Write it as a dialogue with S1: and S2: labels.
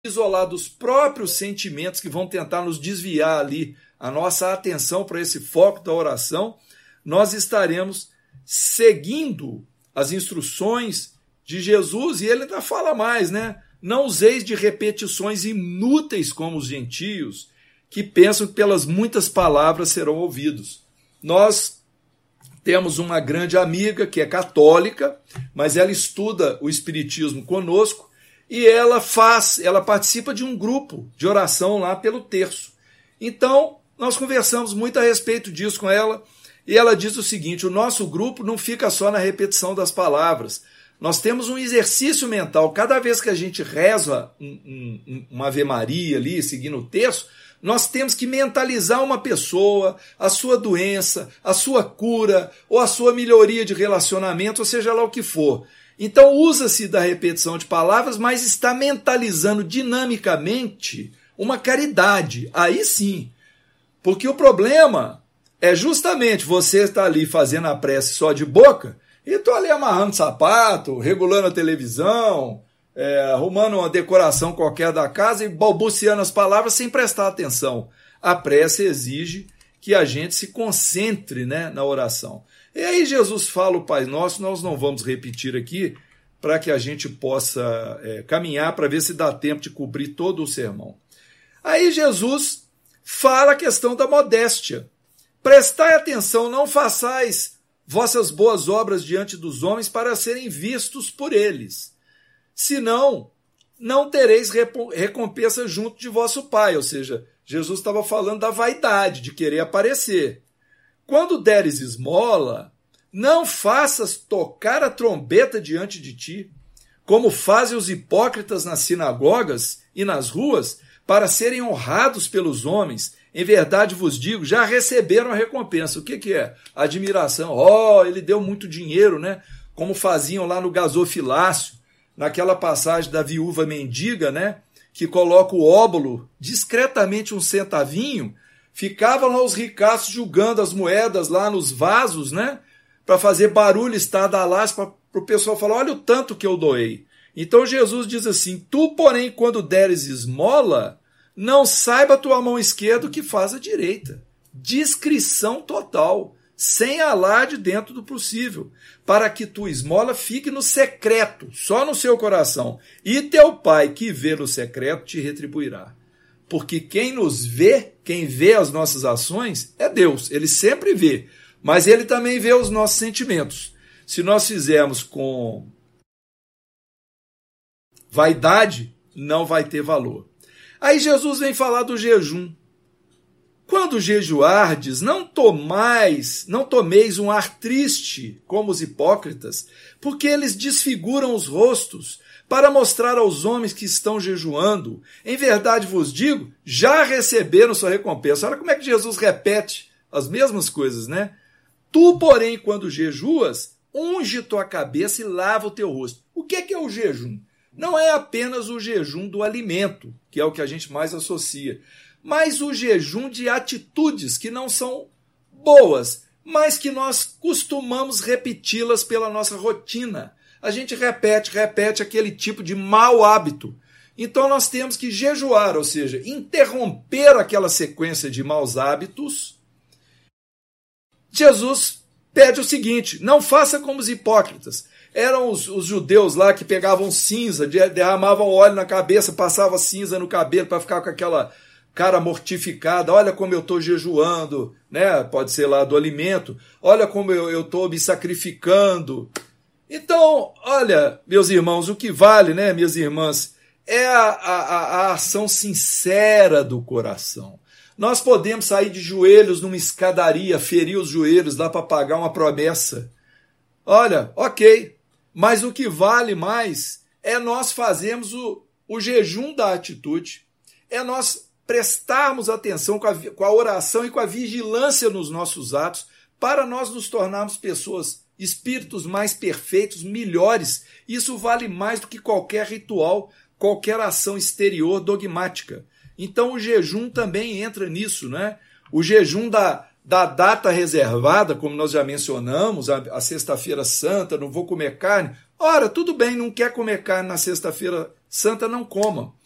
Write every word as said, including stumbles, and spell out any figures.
S1: isolar dos próprios sentimentos que vão tentar nos desviar ali a nossa atenção para esse foco da oração, nós estaremos seguindo as instruções de Jesus, e ele ainda fala mais, né? Não useis de repetições inúteis como os gentios, que pensam que pelas muitas palavras serão ouvidos. Nós temos uma grande amiga que é católica, mas ela estuda o espiritismo conosco, e ela faz, ela participa de um grupo de oração lá pelo terço. Então, nós conversamos muito a respeito disso com ela, e ela diz o seguinte: o nosso grupo não fica só na repetição das palavras. Nós temos um exercício mental. Cada vez que a gente reza um, um, uma Ave Maria ali, seguindo o terço, nós temos que mentalizar uma pessoa, a sua doença, a sua cura, ou a sua melhoria de relacionamento, ou seja lá o que for. Então usa-se da repetição de palavras, mas está mentalizando dinamicamente uma caridade. Aí sim. Porque o problema é justamente você estar ali fazendo a prece só de boca, e estou ali amarrando sapato, regulando a televisão, é, arrumando uma decoração qualquer da casa e balbuciando as palavras sem prestar atenção. A prece exige que a gente se concentre, né, na oração. E aí Jesus fala o Pai Nosso, nós não vamos repetir aqui, para que a gente possa é, caminhar para ver se dá tempo de cobrir todo o sermão. Aí Jesus fala a questão da modéstia. Prestai atenção, não façais vossas boas obras diante dos homens para serem vistos por eles. Senão, não tereis recompensa junto de vosso Pai. Ou seja, Jesus estava falando da vaidade, de querer aparecer. Quando deres esmola, não faças tocar a trombeta diante de ti, como fazem os hipócritas nas sinagogas e nas ruas, para serem honrados pelos homens. Em verdade vos digo, já receberam a recompensa. O que, que é? Admiração. Oh, ele deu muito dinheiro, né? Como faziam lá no gasofilácio, naquela passagem da viúva mendiga, né? Que coloca o óbolo, discretamente um centavinho, ficavam lá os ricaços julgando as moedas lá nos vasos, né? Para fazer barulho estadalás, para o pessoal falar, olha o tanto que eu doei. Então Jesus diz assim, tu, porém, quando deres esmola, não saiba a tua mão esquerda o que faz a direita. Discrição total, sem alarde dentro do possível, para que tua esmola fique no secreto, só no seu coração. E teu Pai, que vê no secreto, te retribuirá. Porque quem nos vê, quem vê as nossas ações, é Deus. Ele sempre vê, mas ele também vê os nossos sentimentos. Se nós fizermos com vaidade, não vai ter valor. Aí Jesus vem falar do jejum. Quando jejuardes, não tomais, não tomeis um ar triste, como os hipócritas, porque eles desfiguram os rostos, para mostrar aos homens que estão jejuando. Em verdade vos digo, já receberam sua recompensa. Olha como é que Jesus repete as mesmas coisas, né? Tu, porém, quando jejuas, unge tua cabeça e lava o teu rosto. O que é que é o jejum? Não é apenas o jejum do alimento, que é o que a gente mais associa, mas o jejum de atitudes que não são boas, mas que nós costumamos repeti-las pela nossa rotina. A gente repete, repete aquele tipo de mau hábito. Então nós temos que jejuar, ou seja, interromper aquela sequência de maus hábitos. Jesus pede o seguinte, não faça como os hipócritas. Eram os, os judeus lá que pegavam cinza, derramavam óleo na cabeça, passavam cinza no cabelo para ficar com aquela cara mortificada. Olha como eu estou jejuando, né? Pode ser lá do alimento. Olha como eu estou me sacrificando. Então, olha, meus irmãos, o que vale, né, minhas irmãs, é a, a, a ação sincera do coração. Nós podemos sair de joelhos numa escadaria, ferir os joelhos lá para pagar uma promessa. Olha, ok. Mas o que vale mais é nós fazermos o, o jejum da atitude, é nós prestarmos atenção com a, com a oração e com a vigilância nos nossos atos, para nós nos tornarmos pessoas, espíritos mais perfeitos, melhores. Isso vale mais do que qualquer ritual, qualquer ação exterior dogmática. Então o jejum também entra nisso, né? O jejum da... da data reservada, como nós já mencionamos, a, a sexta-feira santa, não vou comer carne. Ora, tudo bem, não quer comer carne na sexta-feira santa, não coma.